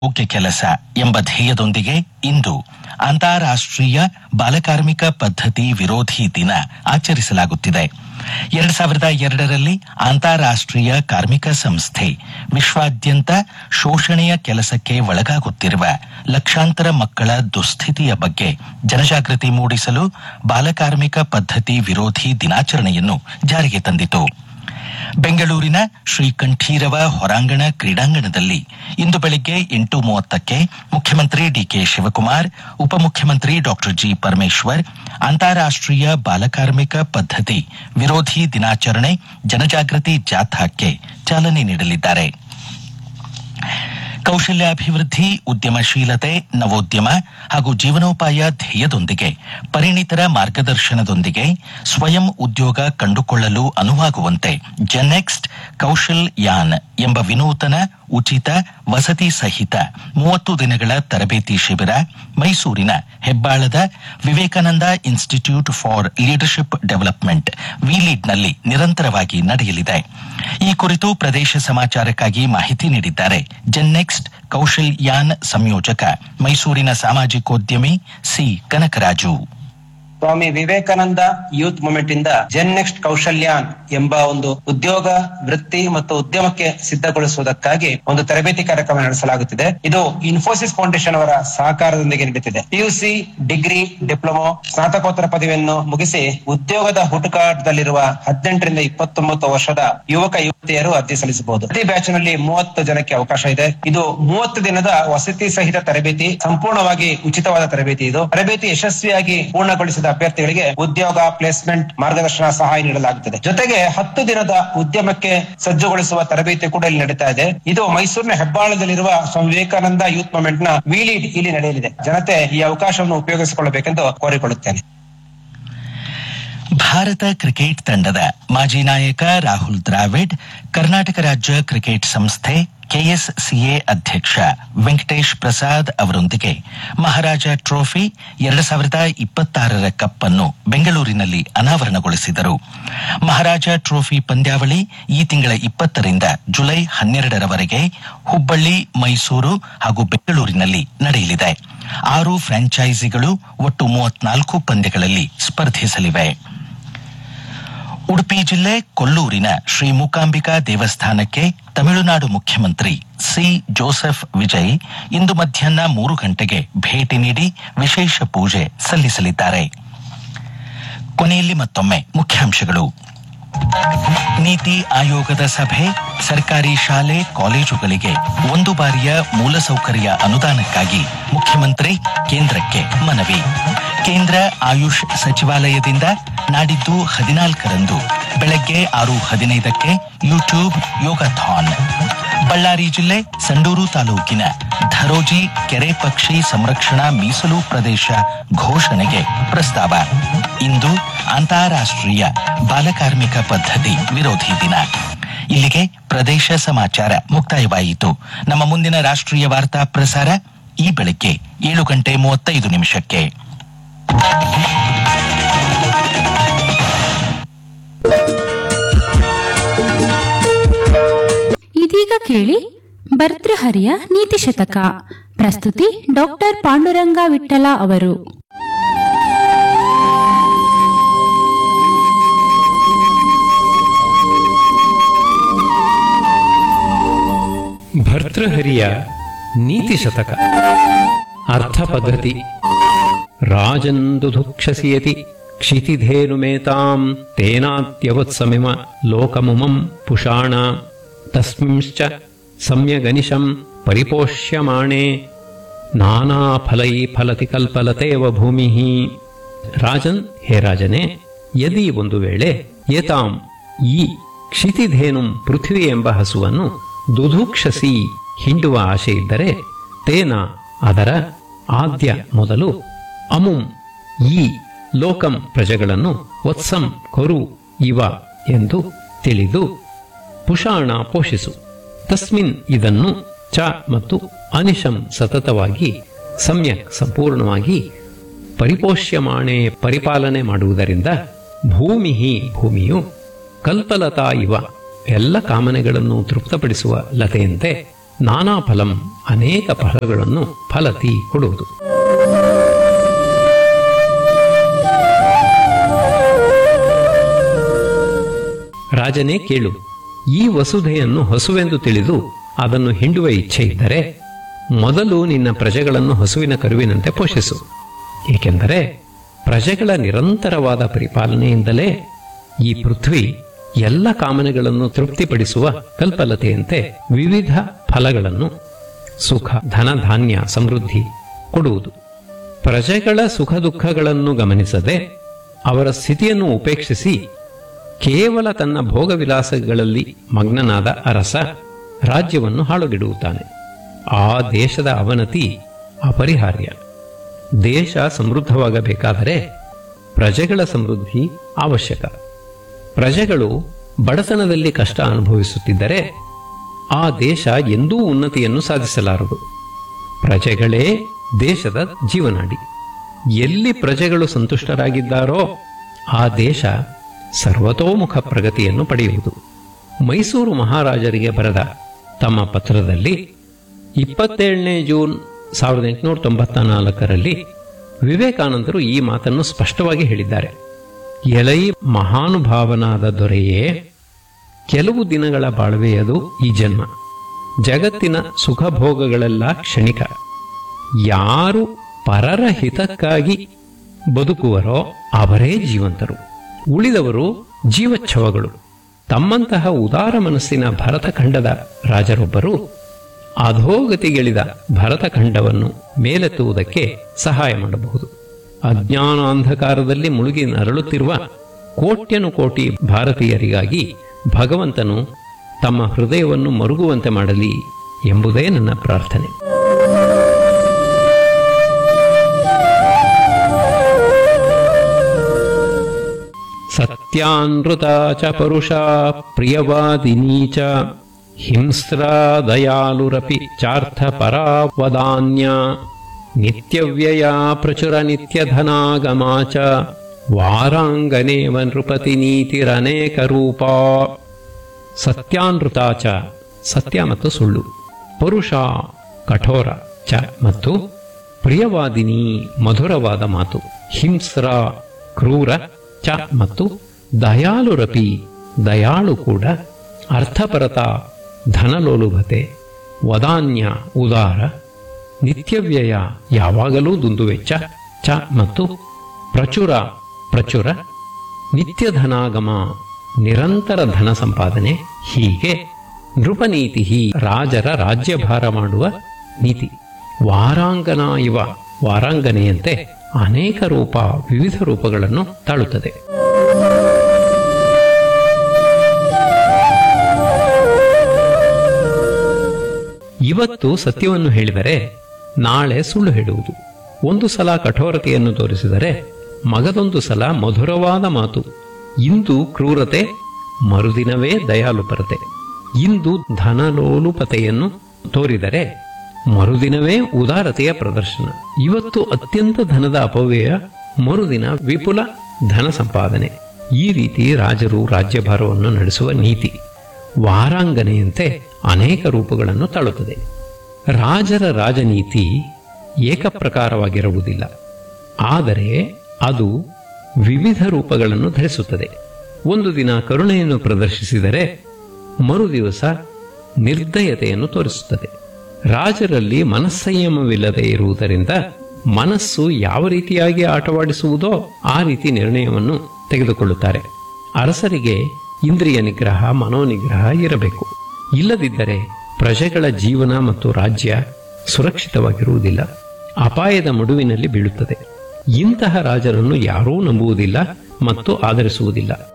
ಯೋಗ್ಯ ಕೆಲಸ ಎಂಬ ಧ್ಯೇಯದೊಂದಿಗೆ ಇಂದು ಅಂತಾರಾಷ್ಟ್ರೀಯ ಬಾಲಕಾರ್ಮಿಕ ಪದ್ಧತಿ ವಿರೋಧಿ ದಿನ ಆಚರಿಸಲಾಗುತ್ತಿದೆ. 2002ರಲ್ಲಿ ಅಂತಾರಾಷ್ಟ್ರೀಯ ಕಾರ್ಮಿಕ ಸಂಸ್ಥೆ ವಿಶ್ವಾದ್ಯಂತ ಶೋಷಣೆಯ ಕೆಲಸಕ್ಕೆ ಒಳಗಾಗುತ್ತಿರುವ ಲಕ್ಷಾಂತರ ಮಕ್ಕಳ ದುಸ್ಥಿತಿಯ ಬಗ್ಗೆ ಜನಜಾಗೃತಿ ಮೂಡಿಸಲು ಬಾಲಕಾರ್ಮಿಕ ಪದ್ಧತಿ ವಿರೋಧಿ ದಿನಾಚರಣೆಯನ್ನು ಜಾರಿಗೆ ತಂದಿತು. ಬೆಂಗಳೂರಿನ ಶ್ರೀಕಂಠೀರವ ಹೊರಾಂಗಣ ಕ್ರೀಡಾಂಗಣದಲ್ಲಿ ಇಂದು ಬೆಳಗ್ಗೆ 8:30ಕ್ಕೆ ಮುಖ್ಯಮಂತ್ರಿ ಡಿಕೆ ಶಿವಕುಮಾರ್, ಉಪಮುಖ್ಯಮಂತ್ರಿ ಡಾ ಜಿ ಪರಮೇಶ್ವರ್ ಅಂತಾರಾಷ್ಟ್ರೀಯ ಬಾಲಕಾರ್ಮಿಕ ಪದ್ಧತಿ ವಿರೋಧಿ ದಿನಾಚರಣೆ ಜನಜಾಗೃತಿ ಜಾಥಾಕ್ಕೆ ಚಾಲನೆ ನೀಡಲಿದ್ದಾರೆ. ಕೌಶಲ್ಯಾಭಿವೃದ್ಧಿ, ಉದ್ಯಮಶೀಲತೆ, ನವೋದ್ಯಮ ಹಾಗೂ ಜೀವನೋಪಾಯ ಧ್ಯೇಯದೊಂದಿಗೆ ಪರಿಣಿತರ ಮಾರ್ಗದರ್ಶನದೊಂದಿಗೆ ಸ್ವಯಂ ಉದ್ಯೋಗ ಕಂಡುಕೊಳ್ಳಲು ಅನುವಾಗುವಂತೆ ಜೆನ್ನೆಕ್ಸ್ಟ್ ಕೌಶಲ್ ಯಾನ್ ಎಂಬ ವಿನೂತನ ಉಚಿತ ವಸತಿ ಸಹಿತ 30 ದಿನಗಳ ತರಬೇತಿ ಶಿಬಿರ ಮೈಸೂರಿನ ಹೆಬ್ಬಾಳದ Vivekananda institute for leadership development ವಿಲೀಡ್ನಲ್ಲಿ ನಿರಂತರವಾಗಿ ನಡೆಯಲಿದೆ. ಈ ಕುರಿತು ಪ್ರದೇಶ ಸಮಾಚಾರಕ್ಕಾಗಿ ಮಾಹಿತಿ ನೀಡಿದ್ದಾರೆ ಜೆನ್ನೆಕ್ಸ್ಟ್ ಕೌಶಲ್ ಯಾನ್ ಸಂಯೋಜಕ ಮೈಸೂರಿನ ಸಾಮಾಜಿಕೋದ್ಯಮಿ C Kanakaraju. Swami Vivekananda youth movement ಇಂದ ಜೆನ್ ನೆಕ್ಸ್ಟ್ ಕೌಶಲ್ಯಾನ್ ಎಂಬ ಒಂದು ಉದ್ಯೋಗ ವೃತ್ತಿ ಮತ್ತು ಉದ್ಯಮಕ್ಕೆ ಸಿದ್ಧಗೊಳಿಸುವುದಕ್ಕಾಗಿ ಒಂದು ತರಬೇತಿ ಕಾರ್ಯಕ್ರಮ ನಡೆಸಲಾಗುತ್ತಿದೆ. ಇದು ಇನ್ಫೋಸಿಸ್ ಫೌಂಡೇಶನ್ ಅವರ ಸಹಕಾರದೊಂದಿಗೆ ನಡೆಯುತ್ತಿದೆ. ಪಿಯುಸಿ, ಡಿಗ್ರಿ, ಡಿಪ್ಲೊಮೊ, ಸ್ನಾತಕೋತ್ತರ ಪದವಿಯನ್ನು ಮುಗಿಸಿ ಉದ್ಯೋಗದ ಹುಡುಕಾಟದಲ್ಲಿರುವ 18 ರಿಂದ 29 ವರ್ಷದ ಯುವಕ ಯುವತಿಯರು ಅರ್ಜಿ ಸಲ್ಲಿಸಬಹುದು. ಪ್ರತಿ ಬ್ಯಾಚ್ ನಲ್ಲಿ 30 ಜನಕ್ಕೆ ಅವಕಾಶ ಇದೆ. ಇದು 30 ದಿನದ ವಸತಿ ಸಹಿತ ತರಬೇತಿ, ಸಂಪೂರ್ಣವಾಗಿ ಉಚಿತವಾದ ತರಬೇತಿ. ಇದು ತರಬೇತಿ ಯಶಸ್ವಿಯಾಗಿ ಪೂರ್ಣಗೊಳಿಸಿದ ಅಭ್ಯರ್ಥಿಗಳಿಗೆ ಉದ್ಯೋಗ, ಪ್ಲೇಸ್ಮೆಂಟ್, ಮಾರ್ಗದರ್ಶನ, ಸಹಾಯ ನೀಡಲಾಗುತ್ತದೆ. ಜೊತೆಗೆ 10 ದಿನದ ಉದ್ಯಮಕ್ಕೆ ಸಜ್ಜುಗೊಳಿಸುವ ತರಬೇತಿ ಕೂಡ ಇಲ್ಲಿ ನಡೀತಾ ಇದೆ. ಇದು ಮೈಸೂರಿನ ಹೆಬ್ಬಾಳದಲ್ಲಿರುವ ಸ್ವಾಮಿ ವಿವೇಕಾನಂದ ಯೂತ್ ಮೂವ್ಮೆಂಟ್ ನ ವಿಲೀಡ್ ಇಲ್ಲಿ ನಡೆಯಲಿದೆ. ಜನತೆ ಈ ಅವಕಾಶವನ್ನು ಉಪಯೋಗಿಸಿಕೊಳ್ಳಬೇಕೆಂದು ಕೋರಿಕೊಳ್ಳುತ್ತೇನೆ. ಭಾರತ ಕ್ರಿಕೆಟ್ ತಂಡದ ಮಾಜಿ ನಾಯಕ ರಾಹುಲ್ ದ್ರಾವಿಡ್ ಕರ್ನಾಟಕ ರಾಜ್ಯ ಕ್ರಿಕೆಟ್ ಸಂಸ್ಥೆ ಕೆಎಸ್ಸಿಎ ಅಧ್ಯಕ್ಷ ವೆಂಕಟೇಶ್ ಪ್ರಸಾದ್ ಅವರೊಂದಿಗೆ ಮಹಾರಾಜ ಟ್ರೋಫಿ 2026ರ ಕಪ್ ಅನ್ನು ಬೆಂಗಳೂರಿನಲ್ಲಿ ಅನಾವರಣಗೊಳಿಸಿದರು. ಮಹಾರಾಜ ಟ್ರೋಫಿ ಪಂದ್ಯಾವಳಿ ಈ ತಿಂಗಳ 20ರಿಂದ ಜುಲೈ 12ರವರೆಗೆ ಹುಬ್ಬಳ್ಳಿ, ಮೈಸೂರು ಹಾಗೂ ಬೆಂಗಳೂರಿನಲ್ಲಿ ನಡೆಯಲಿದೆ. 6 ಫ್ರಾಂಚೈಸಿಗಳು ಒಟ್ಟು 34 ಪಂದ್ಯಗಳಲ್ಲಿ ಸ್ಪರ್ಧಿಸಲಿವೆ. ಉಡುಪಿ ಜಿಲ್ಲೆ ಕೊಲ್ಲೂರಿನ ಶ್ರೀ ಮೂಕಾಂಬಿಕಾ ದೇವಸ್ಥಾನಕ್ಕೆ ತಮಿಳುನಾಡು ಮುಖ್ಯಮಂತ್ರಿ ಸಿ ಜೋಸೆಫ್ ವಿಜಯ್ ಇಂದು ಮಧ್ಯಾಹ್ನ 3 ಗಂಟೆಗೆ ಭೇಟಿ ನೀಡಿ ವಿಶೇಷ ಪೂಜೆ ಸಲ್ಲಿಸಲಿದ್ದಾರೆ. ಕೊನೆಯಲ್ಲಿ ಮತ್ತೊಮ್ಮೆ ಮುಖ್ಯಾಂಶಗಳು. ನೀತಿ ಆಯೋಗದ ಸಭೆ, ಸರ್ಕಾರಿ ಶಾಲೆ ಕಾಲೇಜುಗಳಿಗೆ 1 ಬಾರಿಯ ಮೂಲಸೌಕರ್ಯ ಅನುದಾನಕ್ಕಾಗಿ ಮುಖ್ಯಮಂತ್ರಿ ಕೇಂದ್ರಕ್ಕೆ ಮನವಿ. ಕೇಂದ್ರ ಆಯುಷ್ ಸಚಿವಾಲಯದಿಂದ ನಾಡಿದ್ದು 14ರಂದು ಬೆಳಗ್ಗೆ 6:15ಕ್ಕೆ ಯೂಟ್ಯೂಬ್ ಯೋಗಾಥಾನ್. ಬಳ್ಳಾರಿ ಜಿಲ್ಲೆ ಸಂಡೂರು ತಾಲೂಕಿನ ಧರೋಜಿ ಕೆರೆ ಪಕ್ಷಿ ಸಂರಕ್ಷಣಾ ಮೀಸಲು ಪ್ರದೇಶ ಘೋಷಣೆಗೆ ಪ್ರಸ್ತಾವ. ಇಂದು ಅಂತಾರಾಷ್ಟ್ರೀಯ ಬಾಲಕಾರ್ಮಿಕ ಪದ್ಧತಿ ವಿರೋಧಿ ದಿನ. ಇಲ್ಲಿಗೆ ಪ್ರದೇಶ ಸಮಾಚಾರ ಮುಕ್ತಾಯವಾಯಿತು. ನಮ್ಮ ಮುಂದಿನ ರಾಷ್ಟ್ರೀಯ ವಾರ್ತಾ ಪ್ರಸಾರ ಈ ಬೆಳಗ್ಗೆ 7:35. ಇದೀಗ ಕೇಳಿ ಭರ್ತೃಹರಿಯ ನೀತಿ ಶತಕ. ಪ್ರಸ್ತುತಿ ಡಾಕ್ಟರ್ ಪಾಂಡುರಂಗ ವಿಠಲ ಅವರು. ಭರ್ತೃಹರಿಯ ನೀತಿ ಶತಕ. ಅರ್ಥ ಪದ್ಧತಿ. ರಾಜನ್ ದುಧುಕ್ಷಸಿಯತಿ ಕ್ಷಿತಿಧೇನುಮೇತಾಂ ತೇನಾತ್ಯವತ್ಸಮಿಮ ಲೋಕಮುಮಂ ಪುಷಾಣ ತಸ್ಮಿಂಶ್ಚ ಸಮ್ಯಗನಿಶಂ ಪರಿಪೋಷ್ಯಮಾಣೆ ನಾನಾ ಫಲೈ ಫಲತಿ ಕಲ್ಪಲತೇವ ಭೂಮಿಃ. ರಾಜನ್, ಹೇ ರಾಜನೇ, ಯದಿ ಒಂದು ವೇಳೆ ಏತಾಂ ಈ ಕ್ಷಿತಿಧೇನುಂ ಪೃಥ್ವಿ ಎಂಬ ಹಸುವನ್ನು ದುಧುಕ್ಷಸಿ ಹಿಂಡುವ ಆಶೆ ಇದ್ದರೆ ತೇನ ಅದರ ಆದ್ಯ ಮೊದಲು ಅಮುಂ ಈ ಲೋಕಂ ಪ್ರಜೆಗಳನ್ನು ವತ್ಸಂ ಕೊರು ಇವ ಎಂದು ತಿಳಿದು ಪುಷಾಣ ಪೋಷಿಸು. ತಸ್ಮಿನ್ ಇದನ್ನು ಚ ಮತ್ತು ಅನಿಶಂ ಸತತವಾಗಿ ಸಮ್ಯಕ್ ಸಂಪೂರ್ಣವಾಗಿ ಪರಿಪೋಷ್ಯಮಾಣೆ ಪರಿಪಾಲನೆ ಮಾಡುವುದರಿಂದ ಭೂಮಿಹಿ ಭೂಮಿಯು ಕಲ್ಪಲತಾ ಇವ ಎಲ್ಲ ಕಾಮನೆಗಳನ್ನು ತೃಪ್ತಪಡಿಸುವ ಲತೆಯಂತೆ ನಾನಾ ಫಲಂ ಅನೇಕ ಫಲಗಳನ್ನು ಫಲತಿ ಕೊಡುವುದು. ರಾಜನೇ ಕೇಳು, ಈ ವಸುಧೆಯನ್ನು ಹಸುವೆಂದು ತಿಳಿದು ಅದನ್ನು ಹಿಂಡುವ ಇಚ್ಛೆ ಇದ್ದರೆ ಮೊದಲು ನಿನ್ನ ಪ್ರಜೆಗಳನ್ನು ಹಸುವಿನ ಕರುವಿನಂತೆ ಪೋಷಿಸು. ಏಕೆಂದರೆ ಪ್ರಜೆಗಳ ನಿರಂತರವಾದ ಪರಿಪಾಲನೆಯಿಂದಲೇ ಈ ಪೃಥ್ವಿ ಎಲ್ಲ ಕಾಮನೆಗಳನ್ನು ತೃಪ್ತಿಪಡಿಸುವ ಕಲ್ಪಲತೆಯಂತೆ ವಿವಿಧ ಫಲಗಳನ್ನು, ಸುಖ, ಧನ, ಧಾನ್ಯ, ಸಮೃದ್ಧಿ ಕೊಡುವುದು. ಪ್ರಜೆಗಳ ಸುಖ ದುಃಖಗಳನ್ನು ಗಮನಿಸದೆ ಅವರ ಸ್ಥಿತಿಯನ್ನು ಉಪೇಕ್ಷಿಸಿ ಕೇವಲ ತನ್ನ ಭೋಗವಿಲಾಸಗಳಲ್ಲಿ ಮಗ್ನನಾದ ಅರಸ ರಾಜ್ಯವನ್ನು ಹಾಳುಗೆಡುತ್ತಾನೆ. ಆ ದೇಶದ ಅವನತಿ ಅಪರಿಹಾರ್ಯ. ದೇಶ ಸಮೃದ್ಧವಾಗಬೇಕಾದರೆ ಪ್ರಜೆಗಳ ಸಮೃದ್ಧಿ ಅವಶ್ಯಕ. ಪ್ರಜೆಗಳು ಬಡತನದಲ್ಲಿ ಕಷ್ಟ ಅನುಭವಿಸುತ್ತಿದ್ದರೆ ಆ ದೇಶ ಎಂದೂ ಉನ್ನತಿಯನ್ನು ಸಾಧಿಸಲಾರದು. ಪ್ರಜೆಗಳೇ ದೇಶದ ಜೀವನಾಡಿ. ಎಲ್ಲಿ ಪ್ರಜೆಗಳು ಸಂತುಷ್ಟರಾಗಿದ್ದಾರೋ ಆ ದೇಶ ಸರ್ವತೋಮುಖ ಪ್ರಗತಿಯನ್ನು ಪಡೆಯುವುದು. ಮೈಸೂರು ಮಹಾರಾಜರಿಗೆ ಬರೆದ ತಮ್ಮ ಪತ್ರದಲ್ಲಿ 27 ಜೂನ್ 1894ರಲ್ಲಿ ವಿವೇಕಾನಂದರು ಈ ಮಾತನ್ನು ಸ್ಪಷ್ಟವಾಗಿ ಹೇಳಿದ್ದಾರೆ. ಎಲೈ ಮಹಾನುಭಾವನಾದ ದೊರೆಯೇ, ಕೆಲವು ದಿನಗಳ ಬಾಳ್ವೆಯದು ಈ ಜನ್ಮ. ಜಗತ್ತಿನ ಸುಖಭೋಗಗಳೆಲ್ಲ ಕ್ಷಣಿಕ. ಯಾರು ಪರರ ಹಿತಕ್ಕಾಗಿ ಬದುಕುವರೋ ಅವರೇ ಜೀವಂತರು, ಉಳಿದವರು ಜೀವಚ್ಛವಗಳು. ತಮ್ಮಂತಹ ಉದಾರ ಮನಸ್ಸಿನ ಭರತಖಂಡದ ರಾಜರೊಬ್ಬರು ಅಧೋಗತಿಗಿಳಿದ ಭರತಖಂಡವನ್ನು ಮೇಲೆತ್ತುವುದಕ್ಕೆ ಸಹಾಯ ಮಾಡಬಹುದು. ಅಜ್ಞಾನಾಂಧಕಾರದಲ್ಲಿ ಮುಳುಗಿ ನರಳುತ್ತಿರುವ ಕೋಟ್ಯನುಕೋಟಿ ಭಾರತೀಯರಿಗಾಗಿ ಭಗವಂತನು ತಮ್ಮ ಹೃದಯವನ್ನು ಮರುಗುವಂತೆ ಮಾಡಲಿ ಎಂಬುದೇ ನನ್ನ ಪ್ರಾರ್ಥನೆ. ಸತ್ಯಾನೃತ ಚ ಪರುಷಾ ಪ್ರಿಯವಾದಿನೀ ಚ ಹಿಂಸ್ರಾ ದಯಾಲುರಪಿ ಚಾರ್ಥ ಪರಾವದಾನ್ಯ ನಿತ್ಯವ್ಯಯ ಪ್ರಚುರ ನಿತ್ಯಧನಾಗಮಾ ಚ ವಾರಾಂಗನೇವ ನೃಪತಿ ನೀತಿರನೇಕ ರೂಪ. ಸತ್ಯಾನೃತ ಚ ಸತ್ಯ ಮತ್ತು ಸುಳ್ಳು, ಪರುಷ ಕಠೋರ ಚ ಮತ್ತು ಪ್ರಿಯವಾದಿನಿ ಮಧುರವಾದ ಮಾತು, ಹಿಂಸ್ರ ಕ್ರೂರ ಚ ಮತ್ತು ದಯಾಳುರಪಿ ದಯಾಳು ಕೂಡ, ಅರ್ಥಪರತ ಧನಲೋಲುಭತೆ, ವದಾನ್ಯ ಉದಾರ, ನಿತ್ಯವ್ಯಯ ಯಾವಾಗಲೂ ದುಂದುವೆಚ್ಚ ಚ ಮತ್ತು ಪ್ರಚುರ ಪ್ರಚುರ, ನಿತ್ಯಧನಾಗಮ ನಿರಂತರ ಧನ ಸಂಪಾದನೆ. ಹೀಗೆ ನೃಪನೀತಿ ರಾಜರ ರಾಜ್ಯಭಾರ ಮಾಡುವ ನೀತಿ. ವಾರಾಂಗನ ಇವ ವಾರಾಂಗನೆಯಂತೆ ಅನೇಕ ರೂಪ ವಿವಿಧ ರೂಪಗಳನ್ನು ತಾಳುತ್ತದೆ. ಇವತ್ತು ಸತ್ಯವನ್ನು ಹೇಳಿದರೆ ನಾಳೆ ಸುಳ್ಳು ಹೇಳುವುದು. ಒಂದು ಸಲ ಕಠೋರತೆಯನ್ನು ತೋರಿಸಿದರೆ ಮಗದೊಂದು ಸಲ ಮಧುರವಾದ ಮಾತು. ಇಂದು ಕ್ರೂರತೆ, ಮರುದಿನವೇ ದಯಾಲುಪರತೆ. ಇಂದು ಧನಲೋಲುಪತೆಯನ್ನು ತೋರಿದರೆ ಮರುದಿನವೇ ಉದಾರತೆಯ ಪ್ರದರ್ಶನ. ಇವತ್ತು ಅತ್ಯಂತ ಧನದ ಅಪವ್ಯಯ, ಮರುದಿನ ವಿಪುಲ ಧನ ಸಂಪಾದನೆ. ಈ ರೀತಿ ರಾಜರು ರಾಜ್ಯಭಾರವನ್ನು ನಡೆಸುವ ನೀತಿ ವಾರಾಂಗನೆಯಂತೆ ಅನೇಕ ರೂಪಗಳನ್ನು ತಾಳುತ್ತದೆ. ರಾಜರ ರಾಜನೀತಿ ಏಕಪ್ರಕಾರವಾಗಿರುವುದಿಲ್ಲ, ಆದರೆ ಅದು ವಿವಿಧ ರೂಪಗಳನ್ನು ಧರಿಸುತ್ತದೆ. ಒಂದು ದಿನ ಕರುಣೆಯನ್ನು ಪ್ರದರ್ಶಿಸಿದರೆ ಮರುದಿವಸ ನಿರ್ದಯತೆಯನ್ನು ತೋರಿಸುತ್ತದೆ. ರಾಜರಲ್ಲಿ ಮನಸ್ಸಂಯಮವಿಲ್ಲದೆ ಇರುವುದರಿಂದ ಮನಸ್ಸು ಯಾವ ರೀತಿಯಾಗಿ ಆಟವಾಡಿಸುವುದೋ ಆ ರೀತಿ ನಿರ್ಣಯವನ್ನು ತೆಗೆದುಕೊಳ್ಳುತ್ತಾರೆ. ಅರಸರಿಗೆ ಇಂದ್ರಿಯ ನಿಗ್ರಹ, ಮನೋನಿಗ್ರಹ ಇರಬೇಕು. ಇಲ್ಲದಿದ್ದರೆ ಪ್ರಜೆಗಳ ಜೀವನ ಮತ್ತು ರಾಜ್ಯ ಸುರಕ್ಷಿತವಾಗಿರುವುದಿಲ್ಲ, ಅಪಾಯದ ಮಡುವಿನಲ್ಲಿ ಬೀಳುತ್ತದೆ. ಇಂತಹ ರಾಜರನ್ನು ಯಾರೂ ನಂಬುವುದಿಲ್ಲ ಮತ್ತು ಆದರಿಸುವುದಿಲ್ಲ.